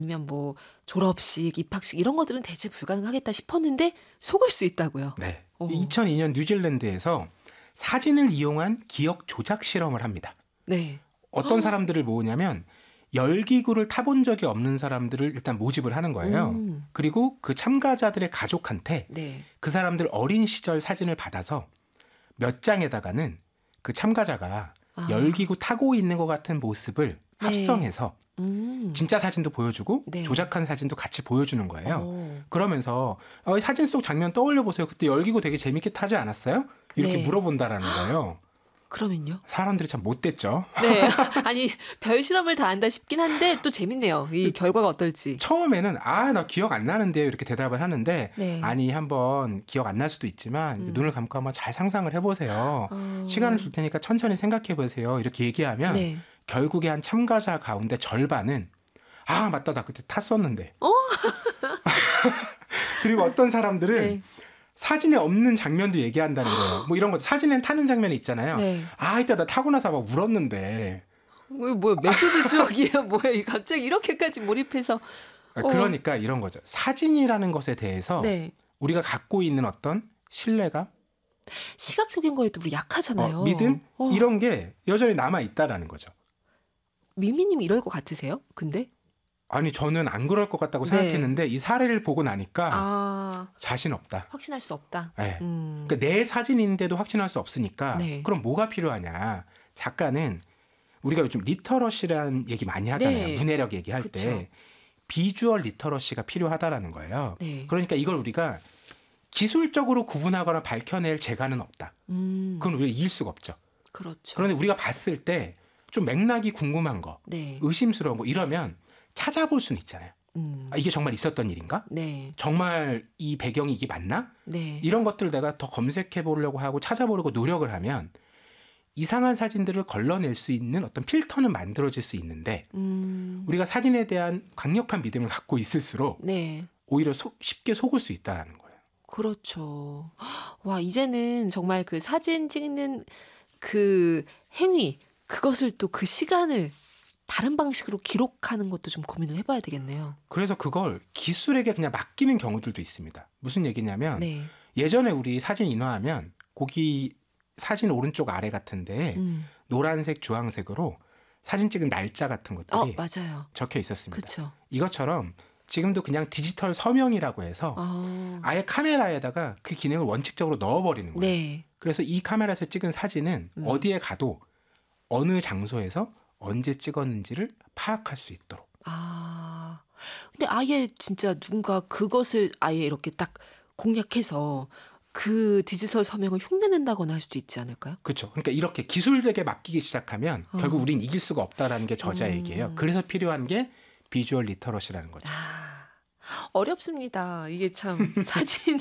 아니면 뭐 졸업식, 입학식 이런 것들은 대체 불가능하겠다 싶었는데 속을 수 있다고요. 네. 어. 2002년 뉴질랜드에서 사진을 이용한 기억 조작 실험을 합니다. 네. 어떤 사람들을 모으냐면 열기구를 타본 적이 없는 사람들을 일단 모집을 하는 거예요. 그리고 그 참가자들의 가족한테 네. 그 사람들 어린 시절 사진을 받아서 몇 장에다가는 그 참가자가 열기구 타고 있는 것 같은 모습을 네. 합성해서 진짜 사진도 보여주고 네. 조작한 사진도 같이 보여주는 거예요. 오. 그러면서 사진 속 장면 떠올려 보세요. 그때 열기구 되게 재밌게 타지 않았어요? 이렇게 네. 물어본다라는 거예요. 그러면요? 사람들이 참 못됐죠. 네. 아니 별 실험을 다 한다 싶긴 한데 또 재밌네요. 이 결과가 어떨지. 처음에는 나 기억 안 나는데요 이렇게 대답을 하는데 네. 아니 한번 기억 안 날 수도 있지만 눈을 감고 한번 잘 상상을 해보세요. 시간을 줄 테니까 천천히 생각해 보세요. 이렇게 얘기하면 네. 결국에 한 참가자 가운데 절반은 맞다 나 그때 탔었는데. 그리고 어떤 사람들은 네. 사진에 없는 장면도 얘기한다는 거예요. 뭐 이런 거 사진엔 타는 장면이 있잖아요. 네. 이때 나 타고 나서 막 울었는데. 뭐야 메소드 추억이에요? 뭐야 갑자기 이렇게까지 몰입해서. 그러니까 이런 거죠. 사진이라는 것에 대해서 네. 우리가 갖고 있는 어떤 신뢰감, 시각적인 거에도 우리 약하잖아요. 믿음 이런 게 여전히 남아 있다라는 거죠. 미미님 이럴 것 같으세요? 근데? 아니 저는 안 그럴 것 같다고 네. 생각했는데 이 사례를 보고 나니까 자신 없다. 확신할 수 없다. 네. 그러니까 내 사진인데도 확신할 수 없으니까 네. 그럼 뭐가 필요하냐. 작가는 우리가 요즘 리터러시라는 얘기 많이 하잖아요. 네. 문해력 얘기할 그쵸. 때 비주얼 리터러시가 필요하다라는 거예요. 네. 그러니까 이걸 우리가 기술적으로 구분하거나 밝혀낼 재간은 없다. 그건 우리가 이길 수가 없죠. 그렇죠. 그런데 우리가 봤을 때 좀 맥락이 궁금한 거, 네. 의심스러운 거 이러면 찾아볼 수는 있잖아요. 이게 정말 있었던 일인가? 네. 정말 이 배경이 이게 맞나? 네. 이런 것들을 내가 더 검색해 보려고 하고 찾아보려고 노력을 하면 이상한 사진들을 걸러낼 수 있는 어떤 필터는 만들어질 수 있는데 우리가 사진에 대한 강력한 믿음을 갖고 있을수록 네. 오히려 쉽게 속을 수 있다라는 거예요. 그렇죠. 와, 이제는 정말 그 사진 찍는 그 행위, 그것을 또 그 시간을 다른 방식으로 기록하는 것도 좀 고민을 해봐야 되겠네요. 그래서 그걸 기술에게 그냥 맡기는 경우들도 있습니다. 무슨 얘기냐면 네. 예전에 우리 사진 인화하면 거기 사진 오른쪽 아래 같은데 노란색, 주황색으로 사진 찍은 날짜 같은 것들이 맞아요. 적혀 있었습니다. 그쵸. 이것처럼 지금도 그냥 디지털 서명이라고 해서 아예 카메라에다가 그 기능을 원칙적으로 넣어버리는 거예요. 네. 그래서 이 카메라에서 찍은 사진은 어디에 가도 어느 장소에서 언제 찍었는지를 파악할 수 있도록. 근데 아예 진짜 누군가 그것을 아예 이렇게 딱 공략해서 그 디지털 서명을 흉내낸다거나 할 수도 있지 않을까요? 그렇죠. 그러니까 이렇게 기술에게 맡기기 시작하면 결국 우린 이길 수가 없다라는 게 저자 얘기예요. 그래서 필요한 게 비주얼 리터러시라는 거죠. 어렵습니다. 이게 참 사진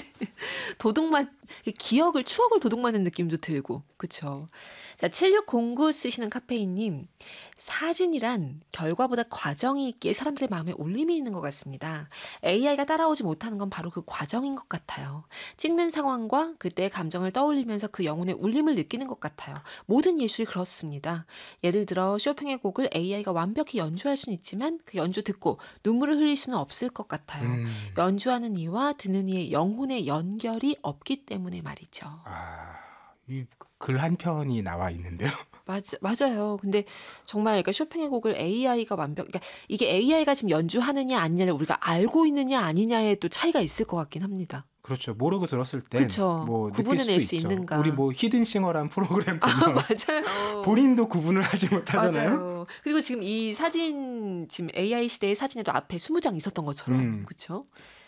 기억을 추억을 도둑맞는 느낌도 들고 그렇죠. 자, 7609 쓰시는 카페인님, 사진이란 결과보다 과정이 있기에 사람들의 마음에 울림이 있는 것 같습니다. AI가 따라오지 못하는 건 바로 그 과정인 것 같아요. 찍는 상황과 그때의 감정을 떠올리면서 그 영혼의 울림을 느끼는 것 같아요. 모든 예술이 그렇습니다. 예를 들어 쇼팽의 곡을 AI가 완벽히 연주할 수는 있지만 그 연주 듣고 눈물을 흘릴 수는 없을 것 같아요. 연주하는 이와 듣는 이의 영혼의 연결이 없기 때문에 말이죠. 이 글 한 편이 나와 있는데요. 맞아요. 근데 정말 그러니까 쇼팽의 곡을 AI가 그러니까 이게 AI가 지금 연주하느냐 아니냐를 우리가 알고 있느냐 아니냐에 또 차이가 있을 것 같긴 합니다. 그렇죠. 모르고 들었을 때 뭐 구분해낼 수 있는가. 우리 뭐 히든싱어라는 프로그램 보면 맞아요. 본인도 구분을 하지 못하잖아요. 맞아요. 그리고 지금 이 사진 지금 AI 시대의 사진에도 앞에 20장 있었던 것처럼 그렇죠?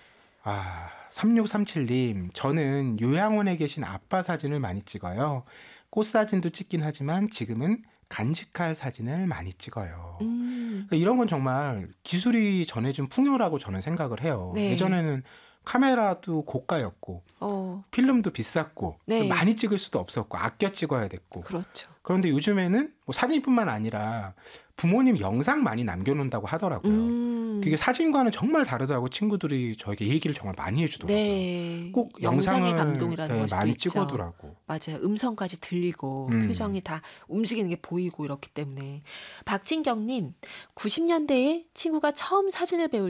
3637님, 저는 요양원에 계신 아빠 사진을 많이 찍어요. 꽃 사진도 찍긴 하지만 지금은 간직할 사진을 많이 찍어요. 그러니까 이런 건 정말 기술이 전해준 풍요라고 저는 생각을 해요. 네. 예전에는 카메라도 고가였고 필름도 비쌌고 네. 많이 찍을 수도 없었고 아껴 찍어야 됐고 그렇죠. 그런데 요즘에는 뭐 사진뿐만 아니라 부모님 영상 많이 남겨놓는다고 하더라고요. 그게 사진과는 정말 다르다고 친구들이 저에게 얘기를 정말 많이 해주더라고요. 네. 꼭 영상의 영상을 감동이라는 것이 많이 있죠. 찍어두라고. 맞아요. 음성까지 들리고 표정이 다 움직이는 게 보이고 이렇기 때문에. 박진경님, 90년대에 친구가 처음 사진을 배울